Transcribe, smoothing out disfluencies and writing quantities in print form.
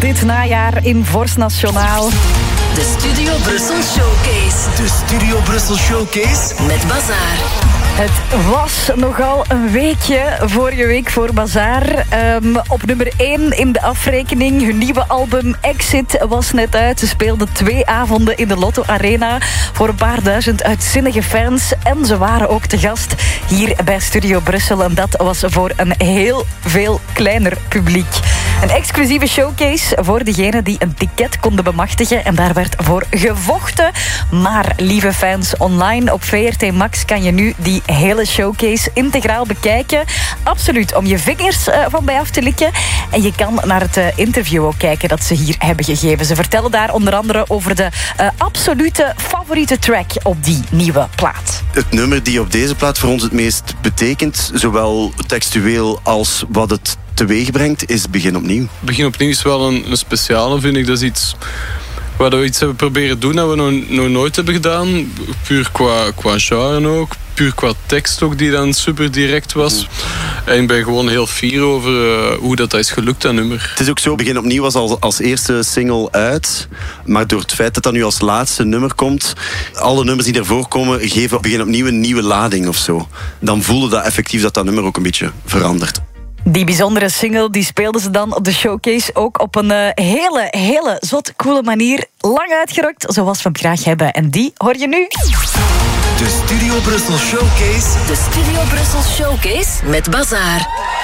dit najaar in Vorst Nationaal. De Studio Brussel Showcase. De Studio Brussel Showcase Met Bazaar. Het was nogal een weekje, vorige week voor Bazaar. Op nummer 1 in de afrekening. Hun nieuwe album Exit was net uit. Ze speelden 2 avonden in de Lotto Arena voor een paar duizend uitzinnige fans. En ze waren ook te gast hier bij Studio Brussel. En dat was voor een heel veel kleiner publiek. Een exclusieve showcase voor degenen die een ticket konden bemachtigen. En daar werd voor gevochten. Maar lieve fans, online op VRT Max kan je nu die hele showcase integraal bekijken. Absoluut om je vingers van bij af te likken. En je kan naar het interview ook kijken dat ze hier hebben gegeven. Ze vertellen daar onder andere over de absolute favoriete track op die nieuwe plaat. Het nummer die op deze plaat voor ons het meest betekent, zowel textueel als wat het teweeg brengt, is Begin Opnieuw. Begin Opnieuw is wel een speciale, vind ik. Dat is iets waar we iets hebben proberen doen dat we nog nooit hebben gedaan. Puur qua genre ook. Puur qua tekst ook, die dan super direct was. En ik ben gewoon heel fier over hoe dat is gelukt, dat nummer. Het is ook zo, Begin Opnieuw was als eerste single uit. Maar door het feit dat dat nu als laatste nummer komt, alle nummers die ervoor komen, geven Begin Opnieuw een nieuwe lading of zo. Dan voelde dat effectief dat nummer ook een beetje verandert. Die bijzondere single die speelden ze dan op de showcase ook op een hele zot, coole manier. Lang uitgerokt, zoals we hem graag hebben. En die hoor je nu. De Studio Brussel Showcase. De Studio Brussel Showcase met Bazaar.